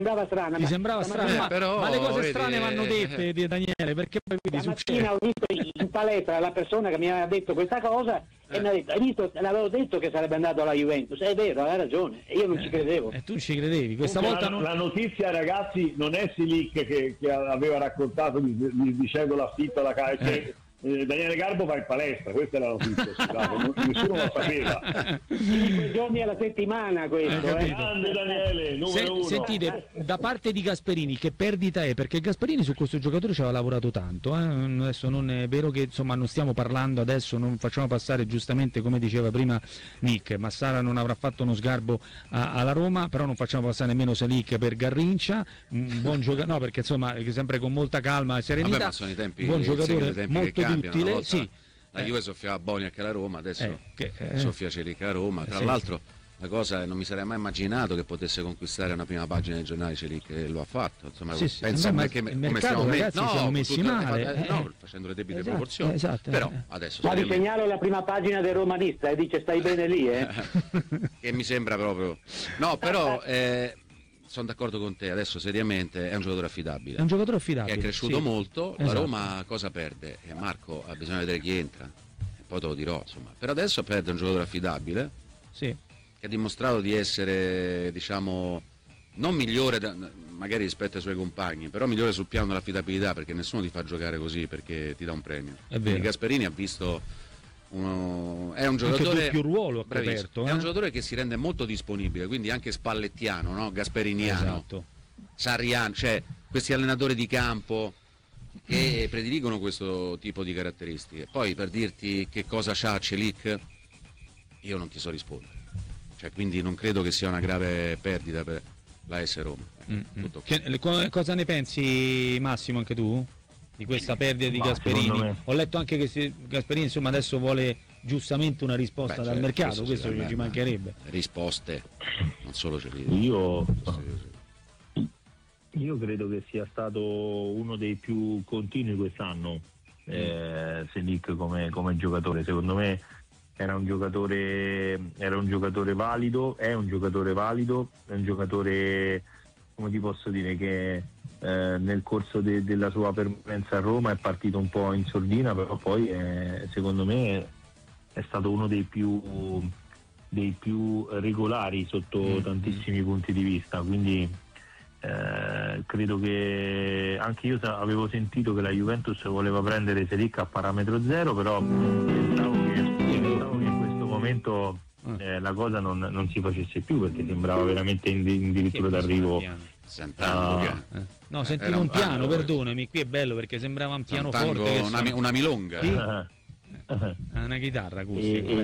sembrava strana. Ti sembrava strana, però, ma le cose vedi, strane vanno dette di Daniele, perché poi vedi succede. Stamattina ho visto in palestra la persona che mi aveva detto questa cosa e mi ha detto, hai visto, l'avevo detto che sarebbe andato alla Juventus, è vero, hai ragione, e io non ci credevo. E tu ci credevi, questa volta non... La notizia, ragazzi, non è Silic che aveva raccontato dicendo l'affitto alla casa, che Daniele Garbo va in palestra, questa è la notizia, nessuno lo sapeva. 5 giorni alla settimana questo, Grande Daniele, numero uno. Sentite, da parte di Gasperini che perdita è? Perché Gasperini su questo giocatore ci aveva lavorato tanto, adesso non è vero che insomma non stiamo parlando adesso, non facciamo passare giustamente come diceva prima Nick, Massara non avrà fatto uno sgarbo alla Roma, però non facciamo passare nemmeno Selic per Garrincia, un buon giocatore, no, perché insomma sempre con molta calma e serenità. Vabbè, ma sono i tempi, buon giocatore, molto utile, sì. La Juve soffiava Boniek alla Roma, adesso soffia Celic a Roma. Tra l'altro la cosa non mi sarei mai immaginato che potesse conquistare una prima pagina dei giornali Celic, e lo ha fatto. Insomma, pensa ma che il mercato, ragazzi, siamo messi male. Facendo le debite proporzioni. Però adesso ma vi segnalo la prima pagina del Romanista e dice stai bene lì, che mi sembra proprio. No, però sono d'accordo con te, adesso seriamente è un giocatore affidabile. È un giocatore affidabile. Che è cresciuto molto, esatto. La Roma cosa perde? Marco ha bisogno di vedere chi entra, e poi te lo dirò, insomma. Per adesso perde un giocatore affidabile, sì, che ha dimostrato di essere, diciamo, non migliore magari rispetto ai suoi compagni, però migliore sul piano dell'affidabilità, perché nessuno ti fa giocare così perché ti dà un premio. È vero. E Gasperini ha visto è un giocatore più ruolo coperto, è un giocatore che si rende molto disponibile, quindi anche spallettiano, no? Gasperiniano, esatto. Sarriano, cioè questi allenatori di campo che prediligono questo tipo di caratteristiche. Poi per dirti che cosa c'ha Celic io non ti so rispondere, cioè, quindi non credo che sia una grave perdita per la AS Roma. Cosa ne pensi, Massimo, anche tu? Di questa perdita di Gasperini? Ho letto anche che Gasperini insomma adesso vuole giustamente una risposta dal mercato, questo ci mancherebbe. Risposte, non solo Io credo che sia stato uno dei più continui quest'anno, Selic come giocatore. Secondo me era un giocatore valido, è un giocatore, come ti posso dire, che nel corso della sua permanenza a Roma è partito un po' in sordina, però poi secondo me è stato uno dei più regolari sotto tantissimi punti di vista, quindi credo che anche io avevo sentito che la Juventus voleva prendere Selic a parametro zero, però pensavo che in questo momento la cosa non si facesse più, perché sembrava veramente addirittura d'arrivo. No, sentivo un piano, perdonami, qui è bello perché sembrava un pianoforte, una milonga, una chitarra acustica.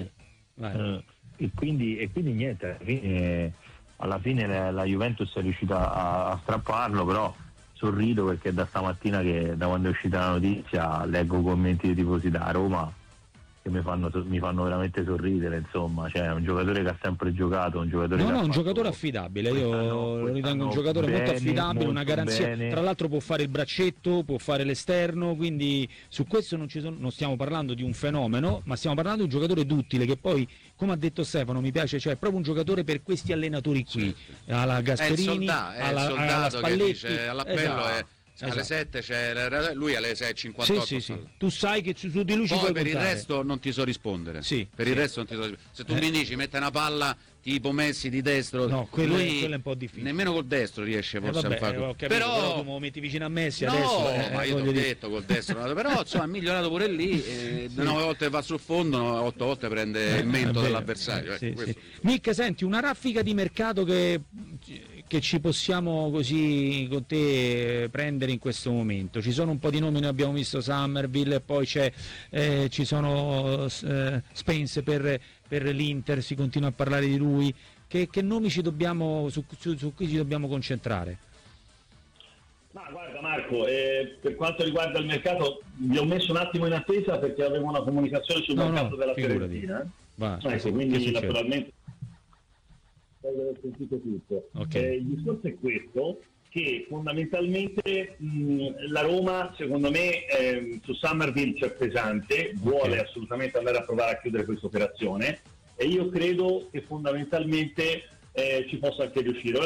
E quindi niente, alla fine la Juventus è riuscita a strapparlo, però sorrido perché da stamattina, che da quando è uscita la notizia, leggo commenti dei tifosi da Roma che mi fanno veramente sorridere, insomma, cioè è un giocatore che ha sempre giocato, un giocatore affidabile, io lo ritengo un giocatore molto affidabile, molto una garanzia, bene. Tra l'altro può fare il braccetto, può fare l'esterno, quindi su questo non stiamo parlando di un fenomeno, ma stiamo parlando di un giocatore duttile, che poi, come ha detto Stefano, mi piace, cioè è proprio un giocatore per questi allenatori qui, alla Gasperini, alla Spalletti, che dice all'appello alle 7 c'è lui alle 6:58. Sì. Tu sai che su di lui ci puoi per contare. Il resto non ti so rispondere. Il resto non ti so rispondere. Se tu mi dici mette una palla tipo Messi di destro, no, quello è un po' difficile. Nemmeno col destro riesce forse a fare. Però tu metti vicino a Messi no, adesso. Ma io ti ho detto col destro, però insomma ha migliorato pure lì. 9 volte va sul fondo, 8 volte prende il mento dell'avversario. Nick, senti, una raffica di mercato che ci possiamo così con te prendere in questo momento. Ci sono un po' di nomi, noi abbiamo visto Summerville, poi ci sono Spence per l'Inter, si continua a parlare di lui. Che nomi su cui ci dobbiamo concentrare? Ma guarda Marco, per quanto riguarda il mercato vi ho messo un attimo in attesa perché avevo una comunicazione sul mercato della Fiorentina. Quindi naturalmente aver sentito tutto. Il discorso è questo, che fondamentalmente la Roma, secondo me, su Summerville c'è pesante, vuole assolutamente andare a provare a chiudere questa operazione, e io credo che fondamentalmente ci possa anche riuscire.